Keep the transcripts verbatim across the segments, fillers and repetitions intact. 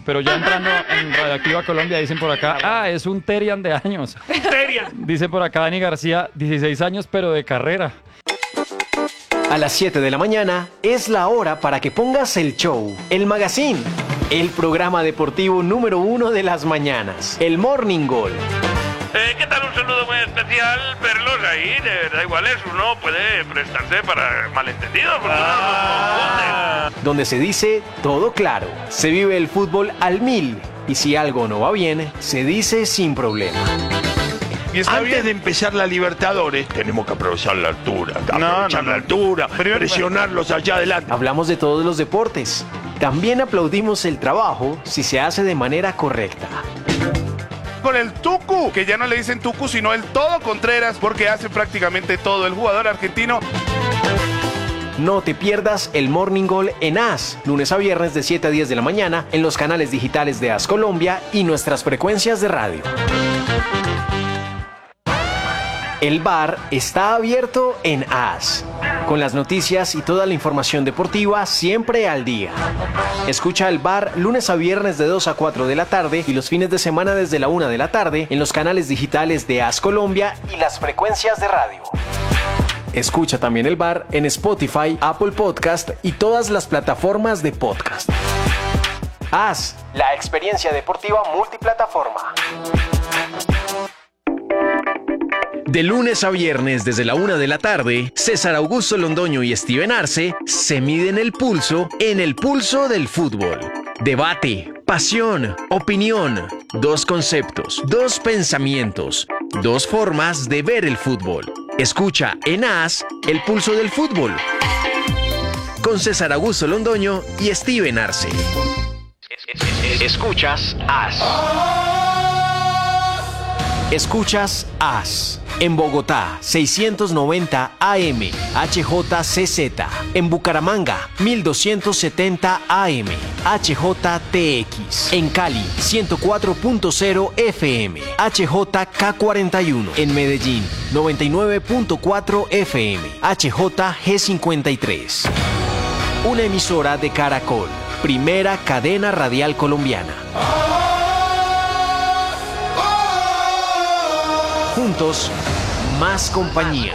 pero ya entrando en Radioactiva Colombia, dicen por acá, ah, es un Terian de años. Terian. Dice por acá Dani García, dieciséis años, pero de carrera. A las siete de la mañana es la hora para que pongas el show, el magazine, el programa deportivo número uno de las mañanas, el Morning Goal. Eh, ¿Qué tal? Un saludo muy especial, verlos ahí, de verdad igual es, uno puede prestarse para malentendidos, porque Ah. Donde se dice todo claro, se vive el fútbol al mil y si algo no va bien, se dice sin problema. Antes de empezar la Libertadores, tenemos que aprovechar la altura, aprovechar no, no. la altura, presionarlos allá adelante. Hablamos de todos los deportes. También aplaudimos el trabajo si se hace de manera correcta. Con el Tucu, que ya no le dicen Tucu, sino el Todo Contreras, porque hace prácticamente todo el jugador argentino. No te pierdas el Morning Goal en A S, lunes a viernes de siete a diez de la mañana en los canales digitales de A S Colombia y nuestras frecuencias de radio. El bar está abierto en A S, con las noticias y toda la información deportiva siempre al día. Escucha el bar lunes a viernes de dos a cuatro de la tarde y los fines de semana desde la una de la tarde en los canales digitales de A S Colombia y las frecuencias de radio. Escucha también el bar en Spotify, Apple Podcast y todas las plataformas de podcast. A S, la experiencia deportiva multiplataforma. De lunes a viernes desde la una de la tarde, César Augusto Londoño y Steven Arce se miden el pulso en el pulso del fútbol. Debate, pasión, opinión, dos conceptos, dos pensamientos, dos formas de ver el fútbol. Escucha en A S el pulso del fútbol con César Augusto Londoño y Steven Arce. Escuchas A S. Escuchas A S. En Bogotá, seiscientos noventa A M, H J C Z. En Bucaramanga, mil doscientos setenta A M, H J T X. En Cali, ciento cuatro punto cero F M, H J K cuarenta y uno. En Medellín, noventa y nueve punto cuatro F M, H J G cincuenta y tres. Una emisora de Caracol, primera cadena radial colombiana. Juntos, más compañía.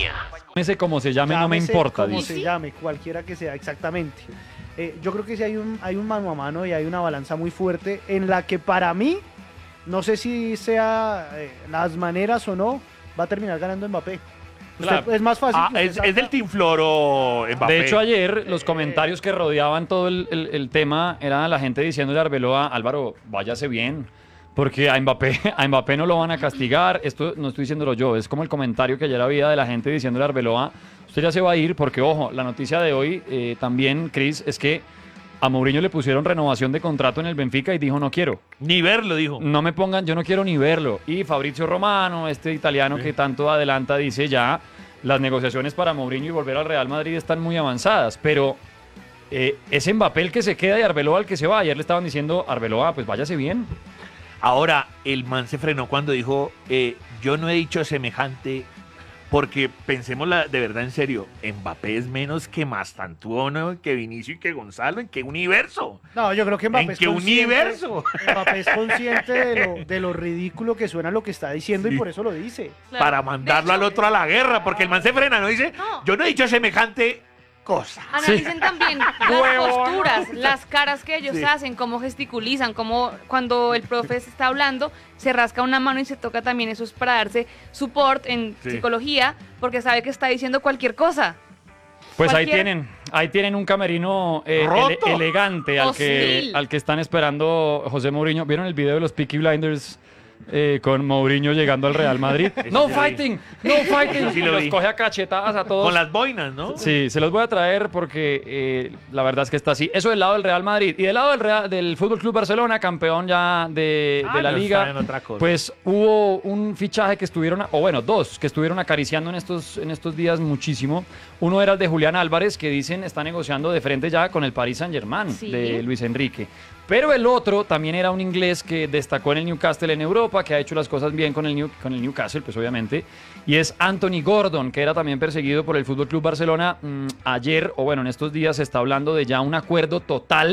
Ese como se llame no me Llámese importa. como Dice. se llame, cualquiera que sea, exactamente. Eh, yo creo que sí hay un, hay un mano a mano y hay una balanza muy fuerte en la que para mí, no sé si sea eh, las maneras o no, va a terminar ganando Mbappé. Usted- Claro. Es más fácil. Ah, que usted es, salga- es del Team Floro Mbappé. De hecho, ayer los comentarios que rodeaban todo el, el- el tema era la gente diciéndole a Arbeloa, Álvaro, váyase bien, porque a Mbappé, a Mbappé no lo van a castigar. Esto no estoy diciéndolo yo, es como el comentario que ayer había de la gente diciéndole a Arbeloa, usted ya se va a ir, porque ojo, la noticia de hoy eh, también, Cris, es que a Mourinho le pusieron renovación de contrato en el Benfica y dijo, no quiero. Ni verlo, dijo. No me pongan, yo no quiero ni verlo. Y Fabrizio Romano, este italiano que tanto adelanta, dice ya, las negociaciones para Mourinho y volver al Real Madrid están muy avanzadas, pero eh, es Mbappé el que se queda y Arbeloa el que se va. Ayer le estaban diciendo, Arbeloa, pues váyase bien. Ahora, el man se frenó cuando dijo, eh, yo no he dicho semejante, porque pensemos la- de verdad en serio, Mbappé es menos que Mastantuono, que Vinicio y que Gonzalo, ¿en qué universo? No, yo creo que Mbappé ¿En es qué consciente- universo? Mbappé es consciente de lo, de lo ridículo que suena lo que está diciendo Sí. y por eso lo dice. Claro. Para mandarlo De hecho, al otro a la guerra, porque el man se frena, no dice, No. yo no he dicho semejante cosa. Analicen también las Huevón. posturas, las caras que ellos Sí. hacen, cómo gesticulizan, cómo cuando el profe se está hablando, se rasca una mano y se toca también. Eso es para darse support en Sí. psicología, porque sabe que está diciendo cualquier cosa. Pues ahí Cualquier- tienen, ahí tienen un camerino eh, ele- Roto. elegante al que, Hostil. al que están esperando José Mourinho. ¿Vieron el video de los Peaky Blinders eh, con Mourinho llegando al Real Madrid? Eso No sí lo vi. fighting, no fighting. Eso sí Y lo los vi. coge a cachetadas a todos. Con las boinas, ¿no? Sí, se los voy a traer porque eh, la verdad es que está así. Eso del lado del Real Madrid. Y del lado del, Real, del Fútbol Club Barcelona, campeón ya de, Ah, de la no, liga, está en otra cosa. pues hubo un fichaje que estuvieron, o bueno, dos, que estuvieron acariciando en estos, en estos días muchísimo. Uno era el de Julián Álvarez, que dicen está negociando de frente ya con el Paris Saint-Germain Sí. de Luis Enrique. Pero el otro también era un inglés que destacó en el Newcastle en Europa, que ha hecho las cosas bien con el, New- con el Newcastle, pues obviamente, y es Anthony Gordon, que era también perseguido por el Fútbol Club Barcelona. Mm, ayer, o bueno, en estos días se está hablando de ya un acuerdo total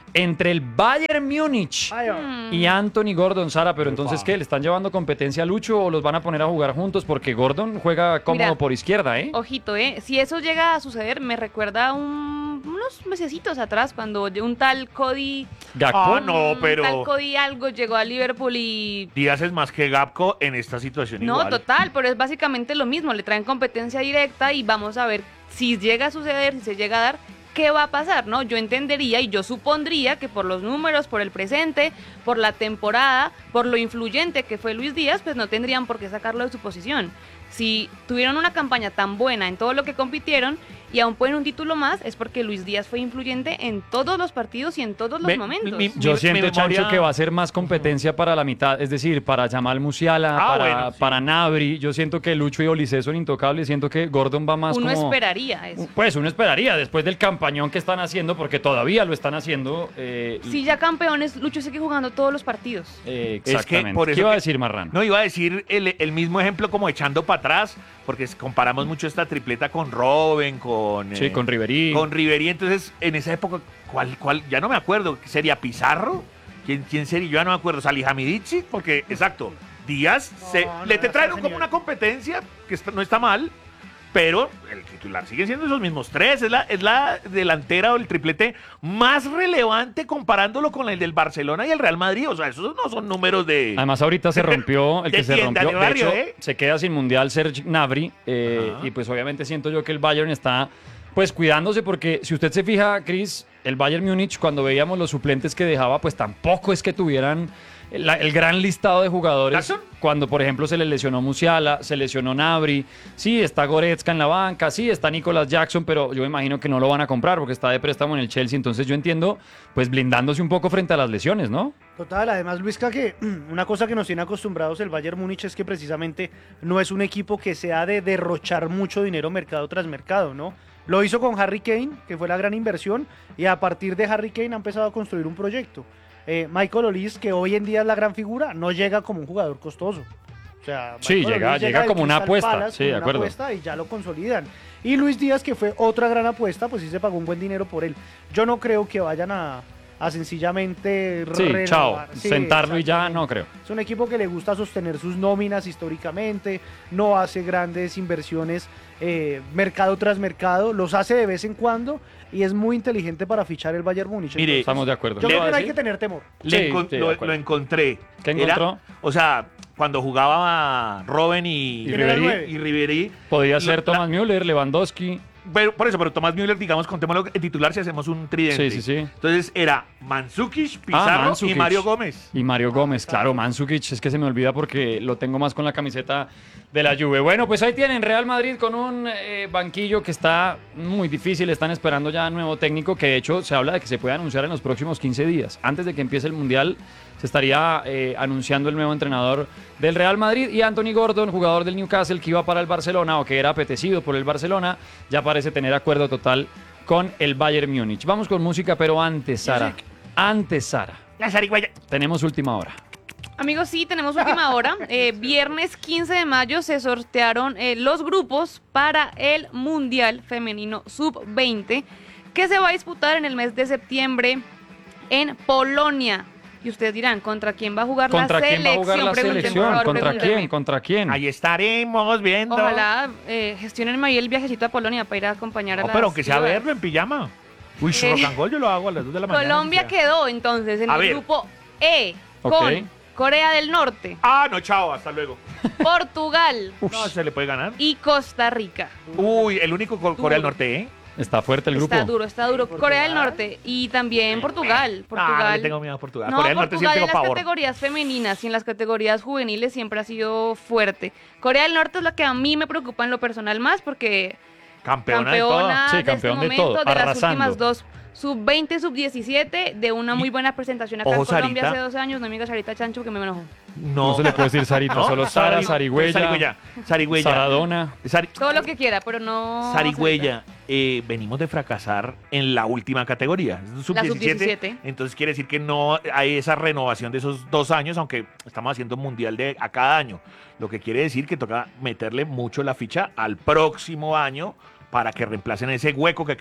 entre el Bayern Múnich Ay, oh. y Anthony Gordon, Sara, pero entonces, Ufa. ¿qué? ¿Le están llevando competencia a Lucho o los van a poner a jugar juntos? Porque Gordon juega cómodo Mira, por izquierda, ¿eh? Ojito, ¿eh? Si eso llega a suceder, me recuerda un- unos mesecitos atrás cuando un tal Cody... Gakpo. Ah, no, un pero tal Cody algo llegó a Liverpool y... Díaz es más que Gapco en esta situación No, igual. total, pero es básicamente lo mismo. Le traen competencia directa y vamos a ver si llega a suceder, si se llega a dar, qué va a pasar, ¿no? Yo entendería y yo supondría que por los números, por el presente, por la temporada, por lo influyente que fue Luis Díaz, pues no tendrían por qué sacarlo de su posición. Si tuvieron una campaña tan buena en todo lo que compitieron y aún pueden un título más, es porque Luis Díaz fue influyente en todos los partidos y en todos los Ve- momentos. mi- Yo mi- siento, mi memoria- Chancho, que va a ser más competencia para la mitad, es decir, para Jamal Musiala, Ah, para, bueno, sí. para Nabri. Yo siento que Lucho y Olise son intocables, siento que Gordon va más Uno como... esperaría eso. Pues uno esperaría, después del campañón que están haciendo, porque todavía lo están haciendo. eh, Si ya campeones, Lucho sigue jugando todos los partidos. eh, Es que exactamente. por eso ¿Qué iba a que- decir Marrano? No, iba a decir el, el mismo ejemplo como echando para atrás, porque es- comparamos mucho esta tripleta con Robben, con... Sí, eh, con Ribery. Con Ribery, entonces, en esa época, ¿cuál, cuál? Ya no me acuerdo. ¿Sería Pizarro? ¿Quién, quién sería? Yo ya no me acuerdo. ¿Salihamidzic? Porque, exacto, Díaz, se, No, no, le te no, traen ese como nivel. una competencia, que está- no está mal, pero el titular siguen siendo esos mismos tres. Es la, es la delantera o el triplete más relevante comparándolo con el del Barcelona y el Real Madrid. O sea, esos no son números de... Además, ahorita se rompió, el que De se tienda rompió. de De barrio, hecho, ¿eh? se queda sin mundial Serge Gnabry. eh, Ajá. y pues obviamente siento yo que el Bayern está pues cuidándose, porque si usted se fija, Chris, el Bayern Múnich, cuando veíamos los suplentes que dejaba, pues tampoco es que tuvieran la- el gran listado de jugadores. ¿Jackson? Cuando, por ejemplo, se le lesionó Musiala, se lesionó Gnabry, sí, está Goretzka en la banca, sí, está Nicolas Jackson, pero yo me imagino que no lo van a comprar porque está de préstamo en el Chelsea. Entonces yo entiendo, pues blindándose un poco frente a las lesiones, ¿no? Total, además Luisca, que una cosa que nos tiene acostumbrados el Bayern Múnich es que precisamente no es un equipo que sea de derrochar mucho dinero mercado tras mercado, ¿no? Lo hizo con Harry Kane, que fue la gran inversión, y a partir de Harry Kane ha empezado a construir un proyecto. Eh, Michael Olise, que hoy en día es la gran figura, no llega como un jugador costoso. O sea, Sí, Michael llega- Olise llega del como una Crystal apuesta, Palace, sí, como de una acuerdo. apuesta y ya lo consolidan. Y Luis Díaz, que fue otra gran apuesta, pues sí se pagó un buen dinero por él. Yo no creo que vayan a, a sencillamente Sí, renovar. chao, Sí, sentarlo y ya, exactamente. no creo. Es un equipo que le gusta sostener sus nóminas históricamente, no hace grandes inversiones eh, mercado tras mercado, los hace de vez en cuando y es muy inteligente para fichar el Bayern Múnich. Mire, Entonces, Estamos de acuerdo. yo ¿Qué creo iba que a no hay que decir? tener temor. Le Sí, encon- sí, de lo, acuerdo. lo encontré. ¿Qué Era- encontró? o sea, cuando jugaba Robben y, Y Ribery. y Ribery, Podía la- ser Thomas Müller, Lewandowski. pero, por eso, pero Tomás Müller, digamos, contémoslo en titular si hacemos un tridente. Sí, sí, sí. Entonces era Mandzukic, Pizarro y Mandzukic. Mario Gómez. Y Mario Gómez, claro, Mandzukic, es que se me olvida porque lo tengo más con la camiseta de la Juve. Bueno, pues ahí tienen Real Madrid con un eh, banquillo que está muy difícil, están esperando ya nuevo técnico, que de hecho se habla de que se puede anunciar en los próximos quince días. Antes de que empiece el Mundial se estaría eh, anunciando el nuevo entrenador del Real Madrid, y Anthony Gordon, jugador del Newcastle que iba para el Barcelona o que era apetecido por el Barcelona, ya parece tener acuerdo total con el Bayern Múnich. Vamos con música, pero antes, Sara, antes, Sara, La zarigüeya. tenemos última hora. Amigos, sí, tenemos última hora. Eh, viernes quince de mayo se sortearon eh, los grupos para el Mundial Femenino sub veinte, que se va a disputar en el mes de septiembre en Polonia. Y ustedes dirán, ¿contra quién va a jugar ¿Contra la quién va a selección? jugar la Pregunten, por selección? favor, ¿Contra pregúntenme. quién? ¿Contra quién? Ahí estaremos viendo. Ojalá eh, gestionen ahí el viajecito a Polonia para ir a acompañar a No, las pero aunque sea jugadoras. verlo en pijama. Uy, Eh, rock and roll yo lo hago a las dos de la mañana. Colombia o sea. quedó entonces en A el ver. grupo E Ok. con Corea del Norte, Ah, no, chao, hasta luego. Portugal No, se le puede ganar. y Costa Rica. Uy, el único con Corea del Duro. Norte, ¿eh? Está fuerte el grupo. Está duro, está duro. Portugal? Corea del Norte y también Portugal. Ah, no Portugal. le tengo miedo a Portugal. No, Corea del Norte Portugal siempre en tengo las pavor. categorías femeninas y en las categorías juveniles siempre ha sido fuerte. Corea del Norte es la que a mí me preocupa en lo personal más porque Campeona, de todo. campeona Sí, de campeón este de momento, todo, de las arrasando. últimas dos sub veinte, sub diecisiete, de una muy buena presentación acá Ojo, en Colombia Sarita. hace dos años. No me digas Sarita Chancho que me enojó. No se le puede decir Sarita, No, solo Sara, Sari- Sarigüeya, Sarigüeya. Sarigüeya. Saradona. Sari- Todo lo que quiera, pero no. Sarigüeya, eh, venimos de fracasar en la última categoría, sub La sub diecisiete. diecisiete. Entonces quiere decir que no hay esa renovación de esos dos años, aunque estamos haciendo mundial de a cada año. Lo que quiere decir que toca meterle mucho la ficha al próximo año para que reemplacen ese hueco que quedó.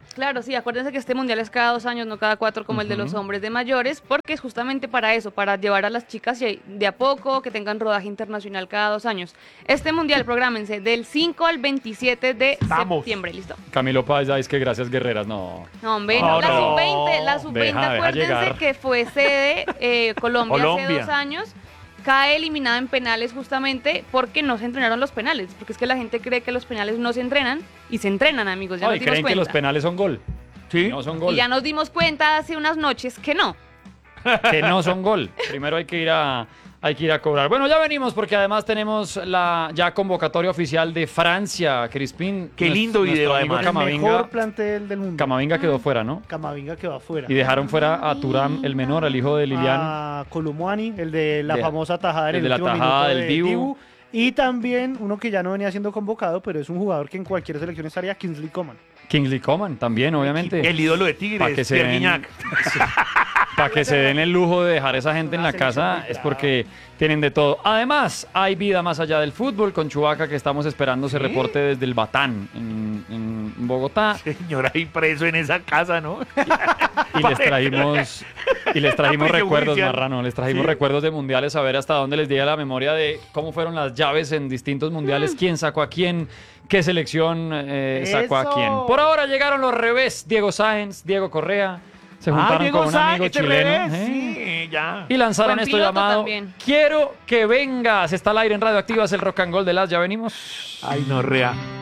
Claro, sí, acuérdense que este mundial es cada dos años, no cada cuatro como el de los hombres de mayores, porque es justamente para eso, para llevar a las chicas y de a poco, que tengan rodaje internacional cada dos años. Este mundial, prográmense, del cinco al veintisiete de Vamos. septiembre, ¿listo? Camilo Páez, ya es que gracias guerreras, no. No, hombre, No, la no. sub veinte, la sub veinte, Deja, deja acuérdense llegar. que fue sede eh, Colombia, hace Colombia. dos años, cae eliminada en penales justamente porque no se entrenaron los penales, porque es que la gente cree que los penales no se entrenan, y se entrenan, amigos, ya No, nos y dimos creen que cuenta. los penales son gol. ¿Sí? No son gol. Y ya nos dimos cuenta hace unas noches que no. Que no son gol. Primero hay que ir a hay que ir a cobrar. Bueno, ya venimos porque además tenemos la ya convocatoria oficial de Francia, Crispín. Qué lindo Nuestro video, amigo además. El mejor Camavinga, plantel del mundo. Camavinga quedó fuera, ¿no? Camavinga quedó afuera. Y dejaron fuera a Turam, el menor, al hijo de Lilian. A Colomwani, el de la De- famosa tajada en el el de la último tajada minuto del de Dibu. Y también uno que ya no venía siendo convocado, pero es un jugador que en cualquier selección estaría, Kingsley Coman. Kingsley Coman también, obviamente. El ídolo de Pa' Tigres, que se Pierre den- Gignac. Para que se den el lujo de dejar a esa gente en la Una selección casa muy es porque tienen de todo. Además, hay vida más allá del fútbol con Chubaca, que estamos esperando se reporte desde el Batán en, en Bogotá. Señor ahí preso en esa casa, ¿no? Y les trajimos, y les trajimos Prisión recuerdos, judicial. Marrano, les trajimos ¿Sí? recuerdos de mundiales, a ver hasta dónde les llega la memoria de cómo fueron las llaves en distintos mundiales, quién sacó a quién, qué selección eh, sacó a ¡Eso! quién. Por ahora llegaron los revés, Diego Sáenz, Diego Correa, se juntaron Ah, Diego con un Sá, amigo este chileno. revés, ¿eh? Sí, ya. Y lanzaron Buen esto piloto llamado también. Quiero que vengas. Está al aire en Radioactivas, el rock and roll de las. Ya venimos. Ay, no, rea.